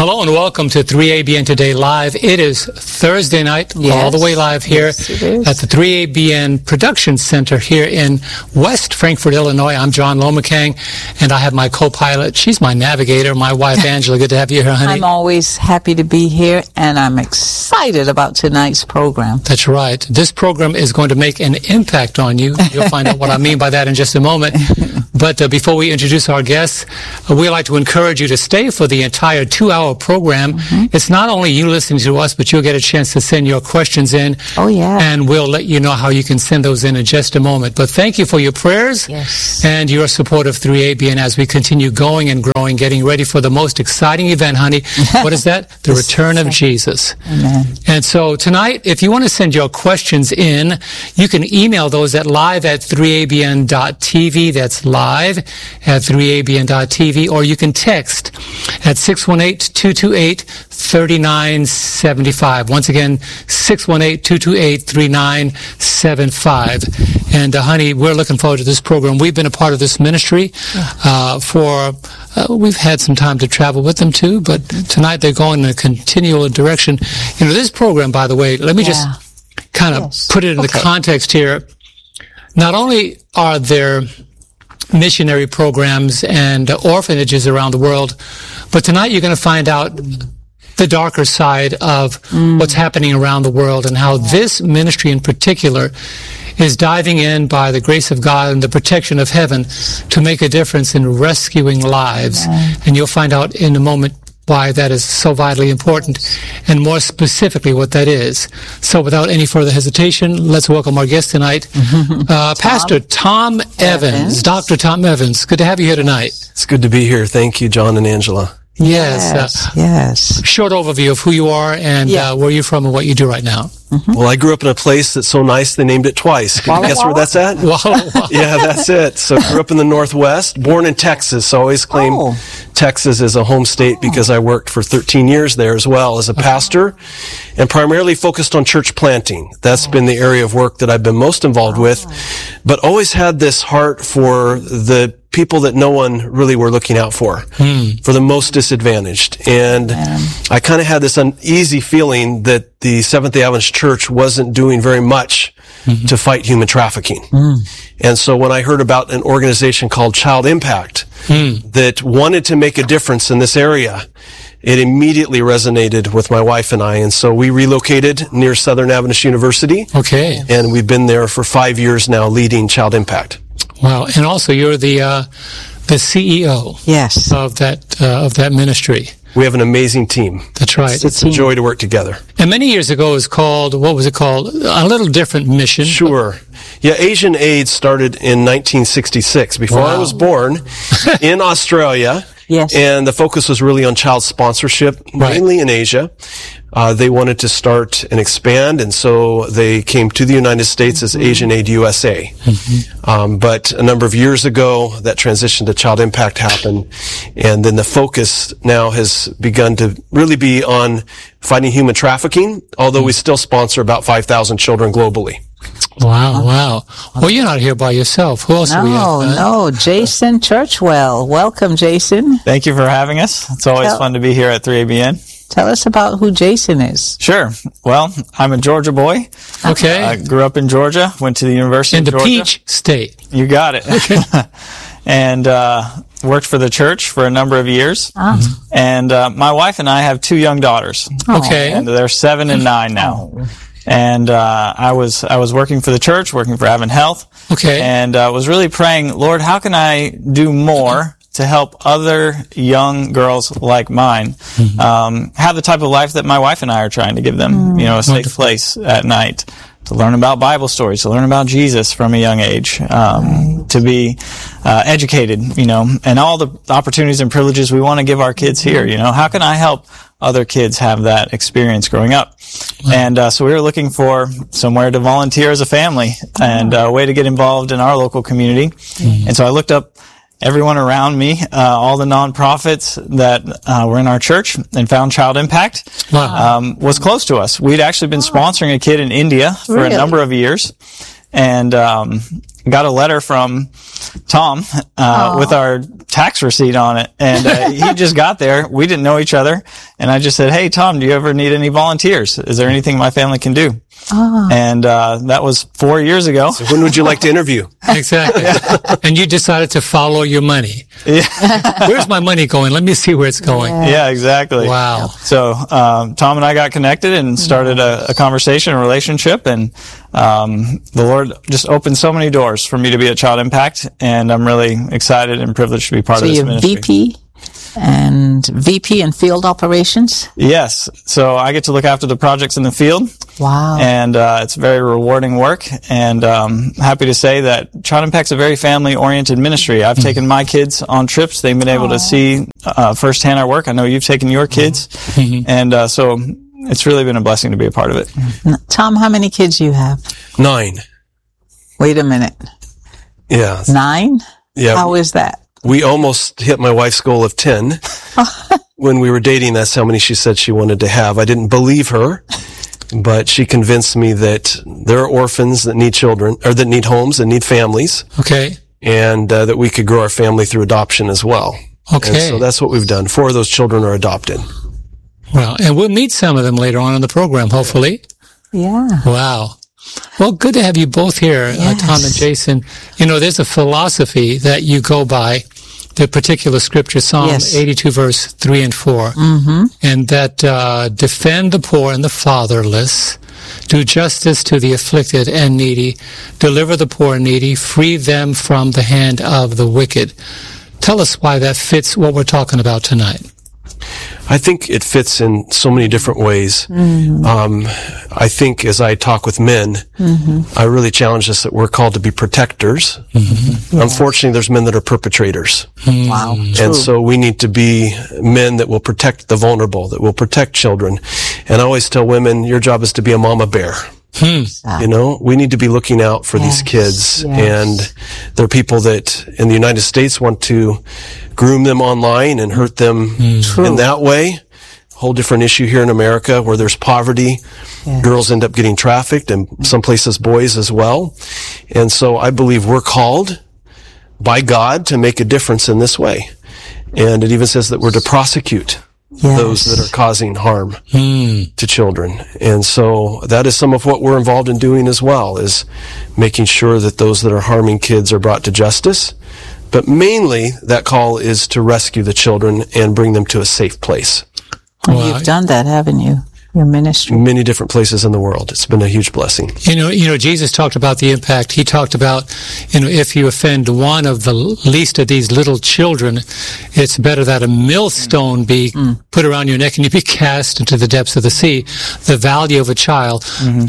Hello and welcome to 3ABN Today Live. It is Thursday night, all the way live here at the 3ABN Production Center here in West Frankfort, Illinois. I'm John Lomacang, and I have my co-pilot. She's my navigator, my wife, Angela. Good to have you here, honey. I'm always happy to be here, and I'm excited about tonight's program. That's right. This program is going to make an impact on you. You'll find out what I mean by that in just a moment. But before we introduce our guests, we'd like to encourage you to stay for the entire 2-hour program. It's not only you listening to us, but you'll get a chance to send your questions in. Oh, yeah. And we'll let you know how you can send those in just a moment. But thank you for your prayers and your support of 3ABN as we continue going and growing, getting ready for the most exciting event, honey. What is that? The return of Jesus. Amen. And so tonight, if you want to send your questions in, you can email those at live@3abn.tv. That's live@3abn.tv. Or you can text at 618-228-3975. Once again, 618-228-3975. And honey, we're looking forward to this program. We've been a part of this ministry we've had some time to travel with them too, but tonight they're going in a continual direction. You know, this program, by the way, let me just kind of put it in the context here. Not only are there missionary programs and orphanages around the world, but tonight you're going to find out the darker side of what's happening around the world and how this ministry in particular is diving in by the grace of God and the protection of heaven to make a difference in rescuing lives. And you'll find out in a moment why that is so vitally important and more specifically what that is. So without any further hesitation, let's welcome our guest tonight, Pastor Tom Evans. Dr. Tom Evans. Good to have you here tonight. It's good to be here. Thank you, John and Angela. Yes. Short overview of who you are and where you're from and what you do right now. Well, I grew up in a place that's so nice they named it twice. Can you guess where that's at? Yeah, that's it. So I grew up in the Northwest, born in Texas. So I always claim Texas as a home state because I worked for 13 years there as well as a pastor and primarily focused on church planting. That's been the area of work that I've been most involved with, but always had this heart for the people that no one really were looking out for the most disadvantaged. And I kind of had this uneasy feeling that the Seventh-day Adventist Church wasn't doing very much to fight human trafficking. And so when I heard about an organization called Child Impact that wanted to make a difference in this area, it immediately resonated with my wife and I. And so we relocated near Southern Adventist University. And we've been there for 5 years now leading Child Impact. Wow. And also you're the CEO of that ministry. We have an amazing team. That's right. It's a joy to work together. And many years ago it was called, what was it called? A little different mission. Sure. Yeah, Asian Aid started in 1966, before I was born, in Australia. And the focus was really on child sponsorship, mainly in Asia. They wanted to start and expand, and so they came to the United States as Asian Aid USA. But a number of years ago, that transition to Child Impact happened, and then the focus now has begun to really be on fighting human trafficking, although we still sponsor about 5,000 children globally. Wow. Well, you're not here by yourself. Who else do we have? No, Jason Churchwell. Welcome, Jason. Thank you for having us. It's always fun to be here at 3ABN. Tell us about who Jason is. Sure. Well, I'm a Georgia boy. I grew up in Georgia, went to the University of Georgia. In the Peach State. You got it. And worked for the church for a number of years. And my wife and I have 2 young daughters. And they're 7 and 9 now. And I was working for the church, working for Advent Health. And was really praying, Lord, how can I do more to help other young girls like mine have the type of life that my wife and I are trying to give them, you know, a safe place at night, to learn about Bible stories, to learn about Jesus from a young age, to be educated, you know, and all the opportunities and privileges we want to give our kids here. You know, how can I help other kids have that experience growing up? And so we were looking for somewhere to volunteer as a family and a way to get involved in our local community. And so I looked up everyone around me, all the nonprofits that were in our church, and found Child Impact was close to us. We'd actually been sponsoring a kid in India for a number of years, and got a letter from Tom, with our tax receipt on it. And, he just got there. We didn't know each other. And I just said, "Hey, Tom, do you ever need any volunteers? Is there anything my family can do?" And, that was 4 years ago. So when would you like to interview? Exactly. And you decided to follow your money. Yeah. Where's my money going? Let me see where it's going. Yeah, exactly. Wow. So, Tom and I got connected and started a conversation, a relationship, and the Lord just opened so many doors for me to be at Child Impact, and I'm really excited and privileged to be part of this ministry. VP and field operations? Yes. So I get to look after the projects in the field. Wow. And it's very rewarding work, and happy to say that Child Impact's a very family-oriented ministry. I've taken my kids on trips. They've been able to see firsthand our work. I know you've taken your kids, and so it's really been a blessing to be a part of it. Tom, how many kids do you have? 9. Wait a minute. Yeah. 9? Yeah. How is that? We almost hit my wife's goal of 10. When we were dating, that's how many she said she wanted to have. I didn't believe her, but she convinced me that there are orphans that need children, or that need homes, and need families. Okay. And that we could grow our family through adoption as well. Okay. And so that's what we've done. 4 of those children are adopted. Well, and we'll meet some of them later on in the program, hopefully. Yeah. Wow. Well, good to have you both here, Yes. Tom and Jason. You know, there's a philosophy that you go by, the particular scripture, Psalm 82, verse 3 and 4, and that defend the poor and the fatherless, do justice to the afflicted and needy, deliver the poor and needy, free them from the hand of the wicked. Tell us why that fits what we're talking about tonight. I think it fits in so many different ways. I think as I talk with men, I really challenge us that we're called to be protectors. Unfortunately, there's men that are perpetrators. Wow. And so we need to be men that will protect the vulnerable, that will protect children. And I always tell women, your job is to be a mama bear. You know, we need to be looking out for these kids. And there are people that in the United States want to groom them online and hurt them in that way. Whole different issue here in America where there's poverty. Girls end up getting trafficked, and some places boys as well. And so I believe we're called by God to make a difference in this way. And it even says that we're to prosecute those that are causing harm to children. And so that is some of what we're involved in doing as well, is making sure that those that are harming kids are brought to justice. But mainly that call is to rescue the children and bring them to a safe place. Well, you've done that, haven't you? Your ministry. Many different places in the world. It's been a huge blessing. You know, Jesus talked about the impact. He talked about, if you offend one of the least of these little children, it's better that a millstone be put around your neck and you be cast into the depths of the sea. The value of a child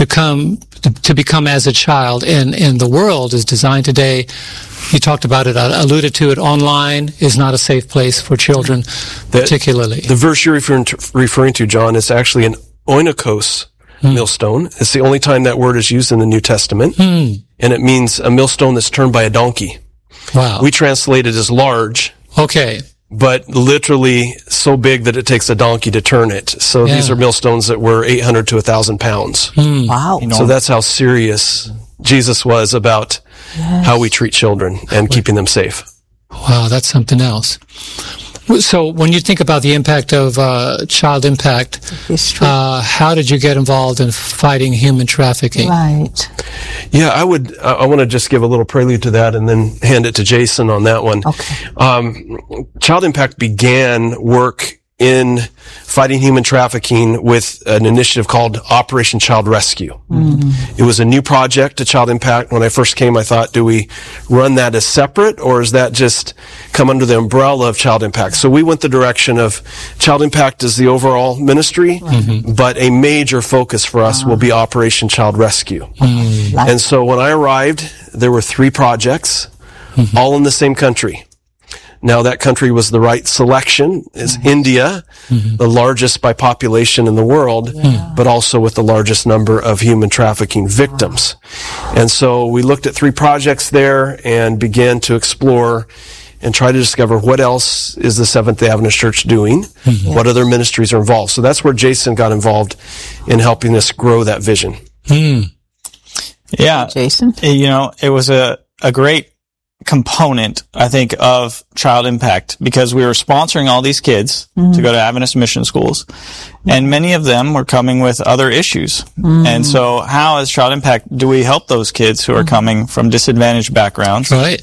to become as a child in the world is designed today. You talked about it, alluded to it. Online is not a safe place for children, particularly. The verse you're referring to, John, is actually an oikos millstone. It's the only time that word is used in the New Testament. And it means a millstone that's turned by a donkey. Wow. We translate it as large. Okay. But literally so big that it takes a donkey to turn it. So these are millstones that were 800 to 1,000 pounds. Wow. So that's how serious Jesus was about how we treat children and keeping them safe. Wow, that's something else. So when you think about the impact of Child Impact, how did you get involved in fighting human trafficking? Right. Yeah, I want to just give a little prelude to that and then hand it to Jason on that one. Okay. Child Impact began work in fighting human trafficking with an initiative called Operation Child Rescue. It was a new project to Child Impact. When I first came, I thought, do we run that as separate, or is that just come under the umbrella of Child Impact? So we went the direction of Child Impact as the overall ministry, but a major focus for us will be Operation Child Rescue. And so when I arrived, there were 3 projects, all in the same country. Now that country was the right selection, is India, the largest by population in the world, but also with the largest number of human trafficking victims. And so we looked at 3 projects there and began to explore and try to discover what else is the Seventh-day Adventist Church doing, what other ministries are involved. So that's where Jason got involved in helping us grow that vision. Yeah. Jason? It was a a great component, I think, of Child Impact, because we were sponsoring all these kids to go to Adventist mission schools, and many of them were coming with other issues. And so how, as Child Impact, do we help those kids who are coming from disadvantaged backgrounds? Right.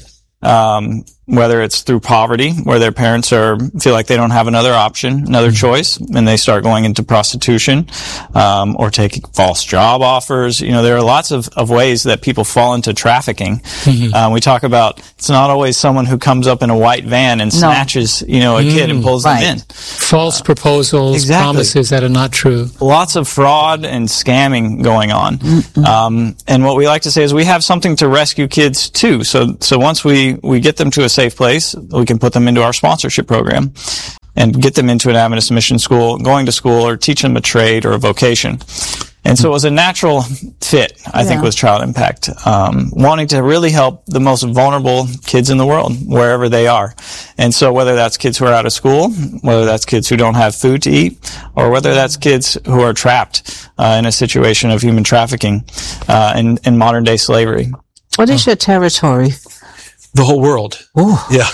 Whether it's through poverty, where their parents feel like they don't have another option, another choice, and they start going into prostitution, or taking false job offers. You know, there are lots of ways that people fall into trafficking. We talk about, it's not always someone who comes up in a white van and snatches, you know, a kid and pulls them in. False proposals, promises that are not true. Lots of fraud and scamming going on. And what we like to say is we have something to rescue kids too. So once we get them to a safe place, we can put them into our sponsorship program and get them into an Adventist mission school, going to school, or teach them a trade or a vocation. And so it was a natural fit, I think, with Child Impact, wanting to really help the most vulnerable kids in the world, wherever they are. And so whether that's kids who are out of school, whether that's kids who don't have food to eat, or whether that's kids who are trapped in a situation of human trafficking in modern-day slavery. What is your territory? The whole world. Ooh. Yeah.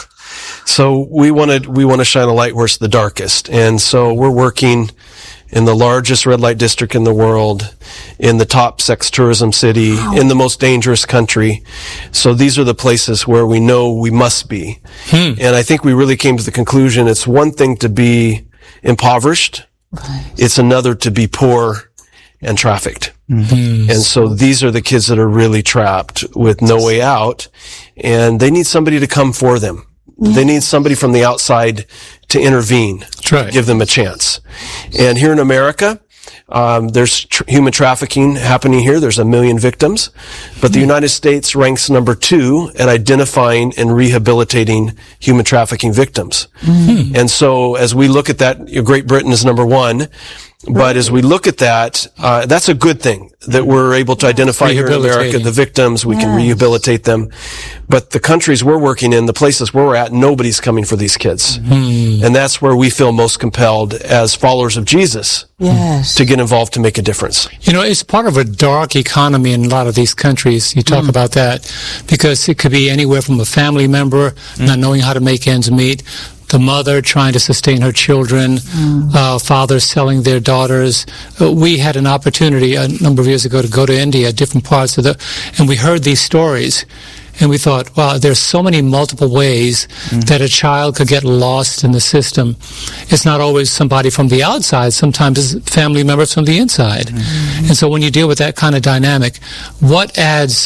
So we want to shine a light where it's the darkest. And so we're working in the largest red light district in the world, in the top sex tourism city, in the most dangerous country. So these are the places where we know we must be. And I think we really came to the conclusion, it's one thing to be impoverished. It's another to be poor and trafficked. And so these are the kids that are really trapped with no way out, and they need somebody to come for them. They need somebody from the outside to intervene, give them a chance. And here in America, there's human trafficking happening here. There's 1 million victims, but the United States ranks number 2 at identifying and rehabilitating human trafficking victims. And so as we look at that, Great Britain is number 1. But as we look at that, that's a good thing that we're able to identify here in America the victims. We can rehabilitate them. But the countries we're working in, the places where we're at, nobody's coming for these kids. And that's where we feel most compelled as followers of Jesus to get involved to make a difference. You know, it's part of a dark economy in a lot of these countries. You talk about that because it could be anywhere from a family member not knowing how to make ends meet, the mother trying to sustain her children, fathers selling their daughters. We had an opportunity a number of years ago to go to India, different parts of and we heard these stories. And we thought, wow, there's so many multiple ways that a child could get lost in the system. It's not always somebody from the outside. Sometimes it's family members from the inside. And so when you deal with that kind of dynamic, what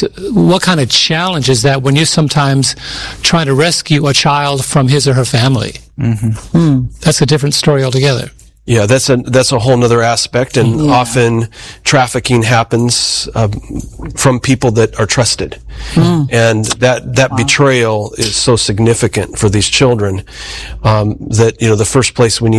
kind of challenge is that when you're sometimes trying to rescue a child from his or her family? That's a different story altogether. Yeah, that's a whole nother aspect, and often trafficking happens from people that are trusted, and that betrayal is so significant for these children that the first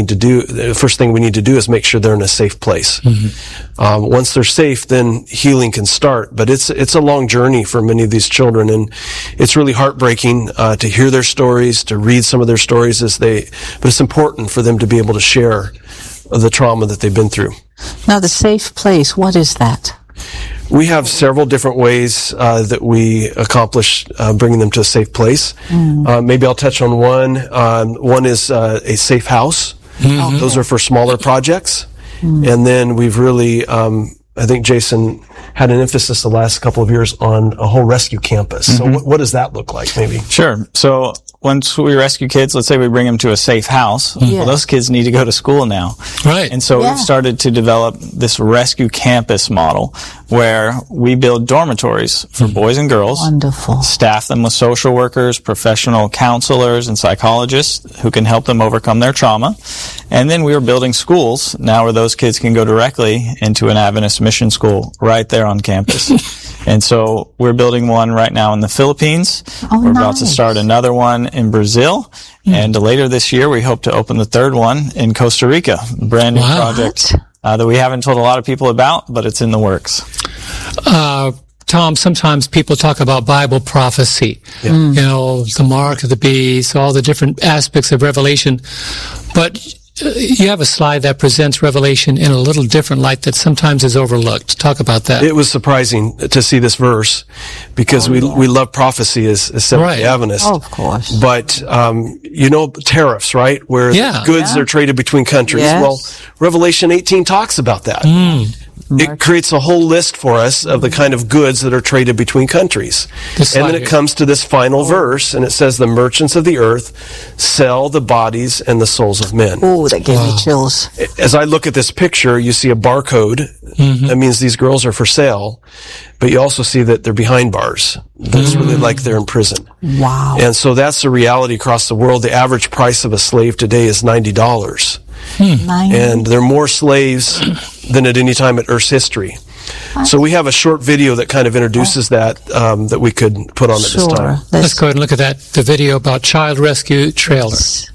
thing we need to do is make sure they're in a safe place. Once they're safe, then healing can start. But it's a long journey for many of these children, and it's really heartbreaking to hear their stories, to read some of their stories but it's important for them to be able to share the trauma that they've been through. Now, the safe place, what is that? We have several different ways that we accomplish bringing them to a safe place. Maybe I'll touch on one. One is a safe house. Those are for smaller projects. And then we've really, I think Jason had an emphasis the last couple of years on a whole rescue campus. So what does that look like, maybe? Sure. So once we rescue kids, let's say we bring them to a safe house, well, those kids need to go to school now. Right. And so we've started to develop this rescue campus model where we build dormitories for boys and girls. Wonderful. Staff them with social workers, professional counselors, and psychologists who can help them overcome their trauma. And then we are building schools now where those kids can go directly into an Adventist mission school right there on campus. And so we're building one right now in the Philippines. We're about to start another one in Brazil. And later this year, we hope to open the third one in Costa Rica. Brand new project that we haven't told a lot of people about, but it's in the works. Tom, sometimes people talk about Bible prophecy. The mark of the beast, all the different aspects of Revelation. But you have a slide that presents Revelation in a little different light that sometimes is overlooked. Talk about that. It was surprising to see this verse because we love prophecy as Seventh-day Adventists. Oh, of course. But, tariffs, right? Where goods are traded between countries. Yes. Well, Revelation 18 talks about that. It creates a whole list for us of the kind of goods that are traded between countries. And then it comes to this final verse, and it says, the merchants of the earth sell the bodies and the souls of men. Oh, that gave me chills. As I look at this picture, you see a barcode. That means these girls are for sale. But you also see that they're behind bars. That's really like they're in prison. Wow. And so that's the reality across the world. The average price of a slave today is $90. And there are more slaves than at any time at Earth's history. So we have a short video that kind of introduces that we could put on at this time. Let's go ahead and look at that, the video about child rescue trailer.